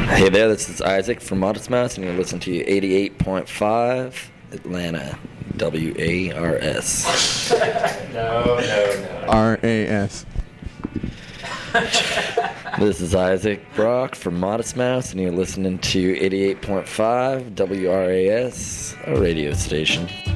Hey there, this is Isaac from Modest Mouse, and you're listening to 88.5 Atlanta, WARS. No. RAS. This is Isaac Brock from Modest Mouse, and you're listening to 88.5 WRAS, a radio station.